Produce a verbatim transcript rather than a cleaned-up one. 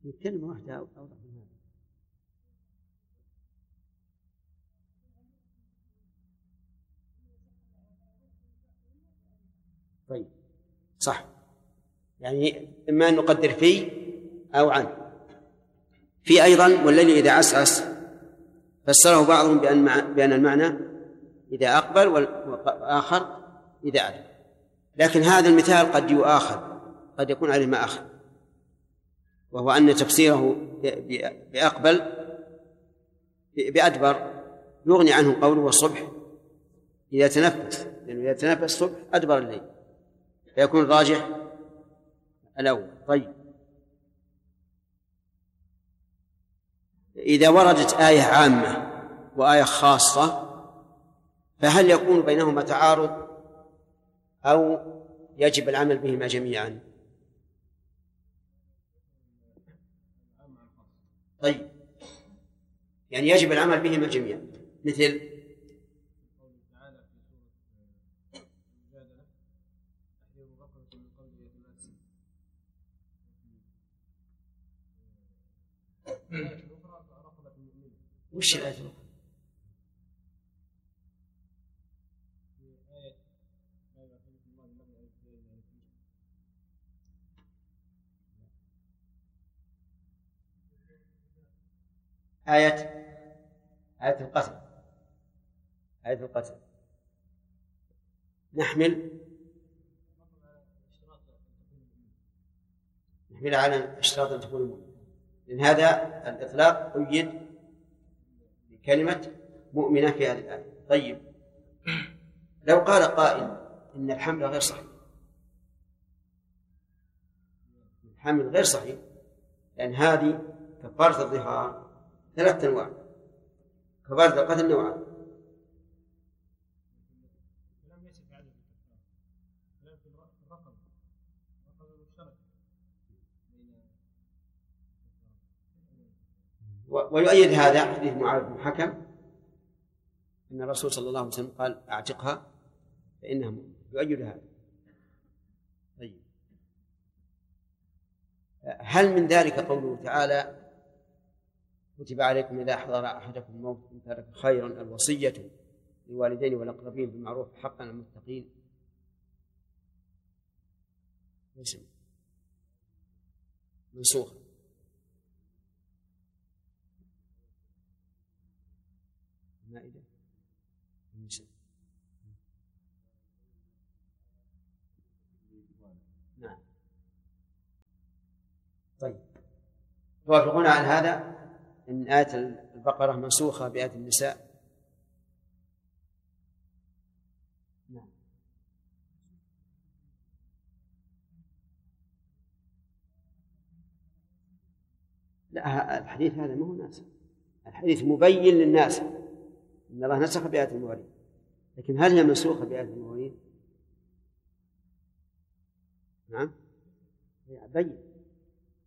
في كلمة واحدة أوضح من هذا. طيب صح، يعني إما أن نقدر في أو عن. في أيضا والليل إذا عسعس فسره بعضهم بأن, مع... بأن المعنى إذا أقبل والآخر إذا أدبر، لكن هذا المثال قد يؤاخذ، قد يكون عليه ما أخذ، وهو أن تفسيره بأقبل بأدبر يغني عنه قوله والصبح إذا تنفس، لأنه إذا تنفس الصبح أدبر الليل، فيكون الراجح الأول. طيب إذا وردت آية عامة وآية خاصة فهل يكون بينهما تعارض أو يجب العمل بهما جميعا؟ طيب يعني يجب العمل بهما جميعا، مثل وش الآية؟ آية آية القتل، آية القتل نحمل نحمل على اشتراط أن تكون مؤمنة، لأن هذا الإطلاق قيد بكلمة مؤمنة في هذه الآية. طيب لو قال قائل إن الحمل غير صحيح، الحمل غير صحيح، لأن هذه كفارة الظهار ثلاثة أنواع، كفارة القتل نوعان. ويؤيد هذا حديث معاذ بن حكم أن الرسول صلى الله عليه وسلم قال أعتقها فإنها مؤمنة، يؤيد هذا. طيب هل من ذلك قوله تعالى كتب عليكم إذا حضر أحدكم الموت إن ترك خيرا الوصية للوالدين والأقربين بالمعروف حقا على المتقين؟ منسوخ. المائدة نعم. طيب توافقون على هذا إن آية البقرة منسوخة بآية النساء؟ نعم. لا الحديث هذا ما هو ناسخ، الحديث مبين للناس إن الله نسخ بآية المواليد، لكن هل هي منسوخة بآية المواليد؟ نعم بين.